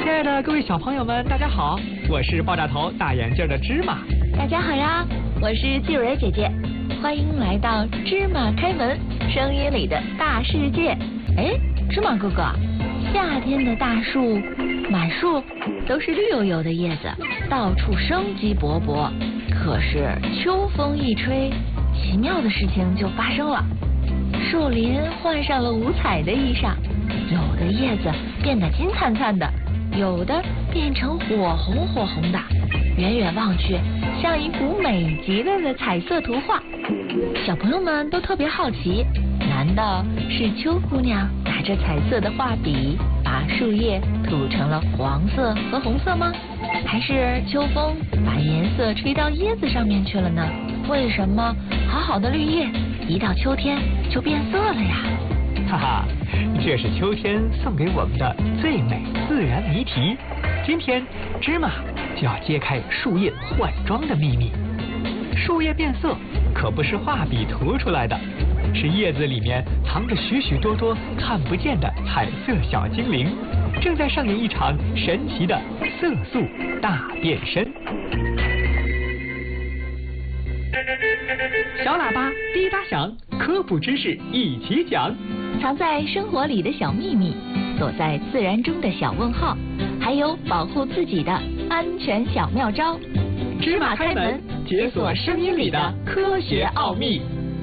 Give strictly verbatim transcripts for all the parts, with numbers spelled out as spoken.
亲爱的各位小朋友们，大家好，我是爆炸头大眼镜的芝麻。 大家好呀，我是季蕊姐姐，欢迎来到芝麻开门，声音里的大世界。哎，芝麻哥哥，夏天的大树，满树都是绿油油的叶子，到处生机勃勃。可是秋风一吹，奇妙的事情就发生了，树林换上了五彩的衣裳，有的叶子变得金灿灿的，有的变成火红火红的，远远望去像一幅美极了的彩色图画。小朋友们都特别好奇，难道是秋姑娘拿着彩色的画笔把树叶涂成了黄色和红色吗？还是秋风把颜色吹到叶子上面去了呢？为什么好好的绿叶一到秋天就变色了呀？ 哈哈，这是秋天送给我们的最美自然谜题。今天芝麻就要揭开树叶换装的秘密。树叶变色可不是画笔涂出来的，是叶子里面藏着许许多多看不见的彩色小精灵，正在上演一场神奇的色素大变身。小喇叭滴答响，科普知识一起讲。 藏在生活里的小秘密，躲在自然中的小问号，还有保护自己的安全小妙招。 芝麻开门，解锁声音里的科学奥秘。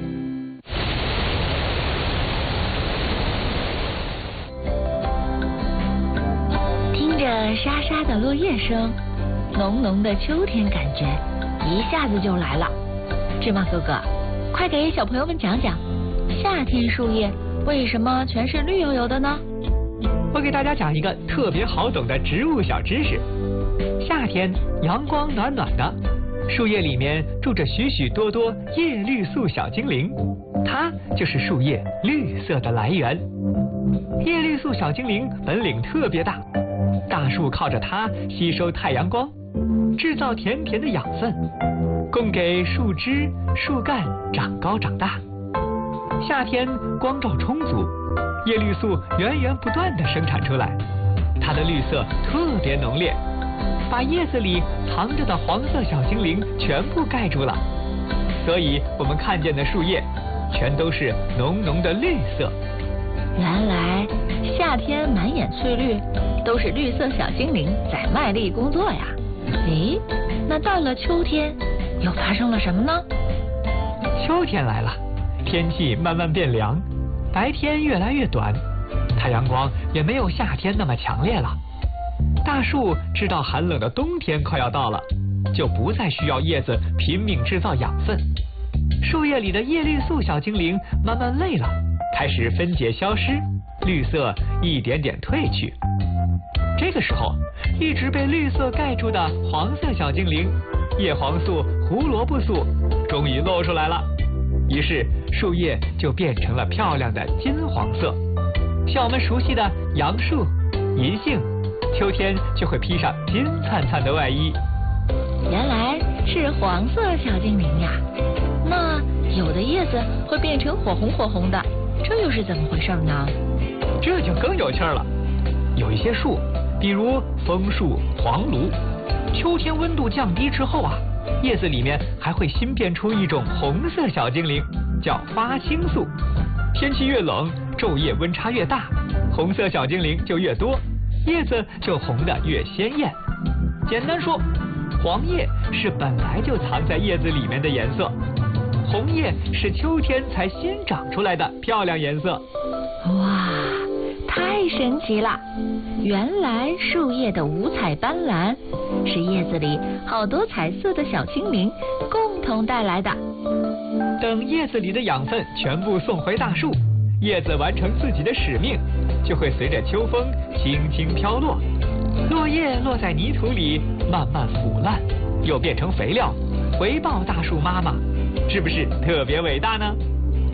听着沙沙的落叶声，浓浓的秋天感觉一下子就来了。芝麻哥哥，快给小朋友们讲讲，夏天树叶为什么全是绿油油的呢？ 我给大家讲一个特别好懂的植物小知识。夏天阳光暖暖的，树叶里面住着许许多多叶绿素小精灵，它就是树叶绿色的来源。叶绿素小精灵本领特别大，大树靠着它吸收太阳光，制造甜甜的养分，供给树枝树干长高长大。夏天光照充足，叶绿素源源不断地生产出来，它的绿色特别浓烈，把叶子里藏着的黄色小精灵全部盖住了，所以我们看见的树叶全都是浓浓的绿色。 原来夏天满眼翠绿，都是绿色小精灵在卖力工作呀。诶，那到了秋天又发生了什么呢？ 秋天来了，天气慢慢变凉，白天越来越短，太阳光也没有夏天那么强烈了。大树知道寒冷的冬天快要到了，就不再需要叶子拼命制造养分。树叶里的叶绿素小精灵慢慢累了，开始分解消失，绿色一点点褪去。这个时候，一直被绿色盖住的黄色小精灵叶黄素、胡萝卜素终于露出来了，于是树叶就变成了漂亮的金黄色，像我们熟悉的杨树、银杏，秋天就会披上金灿灿的外衣。 原来是黄色小精灵呀，那有的叶子会变成火红火红的，这又是怎么回事呢？ 这就更有趣了。有一些树，比如枫树、黄栌，秋天温度降低之后啊，叶子里面还会新变出一种红色小精灵，叫花青素。天气越冷，昼夜温差越大，红色小精灵就越多，叶子就红得越鲜艳。简单说，黄叶是本来就藏在叶子里面的颜色，红叶是秋天才新长出来的漂亮颜色。 哇，太神奇了！原来树叶的五彩斑斓是叶子里好多彩色的小精灵共同带来的。 等叶子里的养分全部送回大树，叶子完成自己的使命，就会随着秋风轻轻飘落，落叶落在泥土里慢慢腐烂，又变成肥料，回报大树妈妈，是不是特别伟大呢？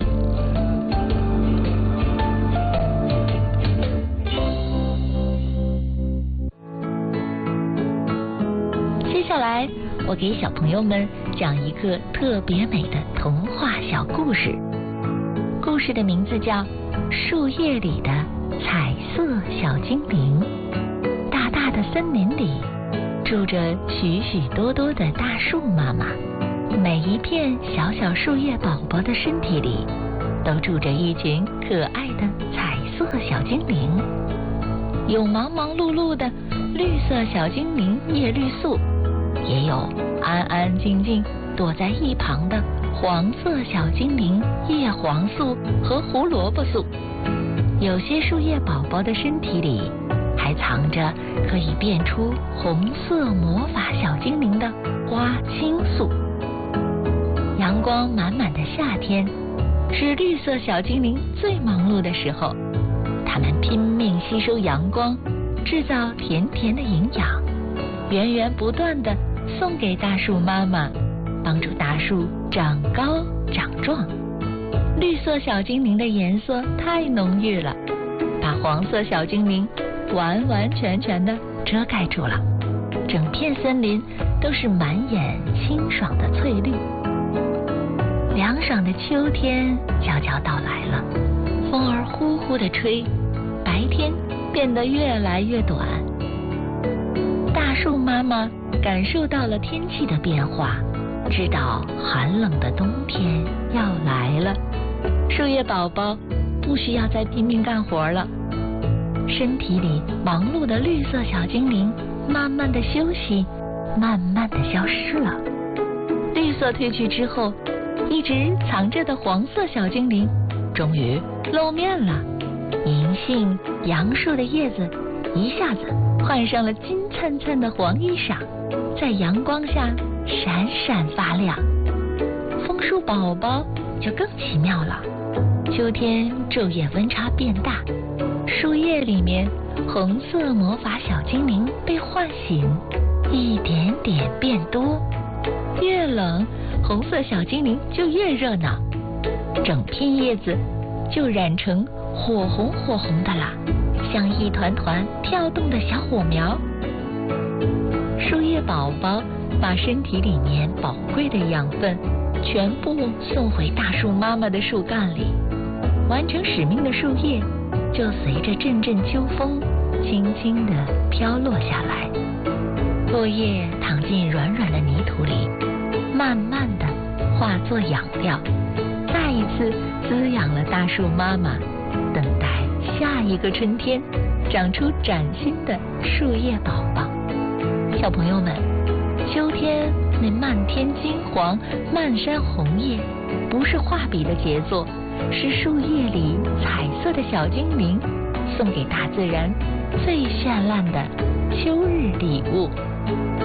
接下来我给小朋友们讲一个特别美的童话小故事，故事的名字叫《树叶里的彩色小精灵》。大大的森林里住着许许多多的大树妈妈，每一片小小树叶宝宝的身体里都住着一群可爱的彩色小精灵，有忙忙碌碌的绿色小精灵叶绿素，也有安安静静躲在一旁的黄色小精灵叶黄素和胡萝卜素。有些树叶宝宝的身体里还藏着可以变出红色魔法小精灵的花青素。阳光满满的夏天是绿色小精灵最忙碌的时候，它们拼命吸收阳光，制造甜甜的营养，源源不断地送给大树妈妈，帮助大树长高长壮。绿色小精灵的颜色太浓郁了，把黄色小精灵完完全全地遮盖住了，整片森林都是满眼清爽的翠绿。凉爽的秋天悄悄到来了，风儿呼呼地吹，白天变得越来越短。大树妈妈感受到了天气的变化，知道寒冷的冬天要来了。树叶宝宝不需要再拼命干活了，身体里忙碌的绿色小精灵慢慢的休息，慢慢的消失了。绿色褪去之后，一直藏着的黄色小精灵终于露面了。银杏、杨树的叶子一下子换上了金灿灿的黄衣裳，在阳光下闪闪发亮。枫树宝宝就更奇妙了，秋天昼夜温差变大，树叶里面红色魔法小精灵被唤醒，一点点变多。越冷，红色小精灵就越热闹，整片叶子就染成火红火红的啦，像一团团跳动的小火苗。树叶宝宝把身体里面宝贵的养分全部送回大树妈妈的树干里，完成使命的树叶就随着阵阵秋风轻轻地飘落下来，落叶躺进软软的泥土里，慢慢地化作养料，再一次滋养了大树妈妈，等待下一个春天长出崭新的树叶宝宝。小朋友们，秋天那漫天金黄、漫山红叶不是画笔的杰作，是树叶里彩色的小精灵送给大自然最绚烂的秋日礼物。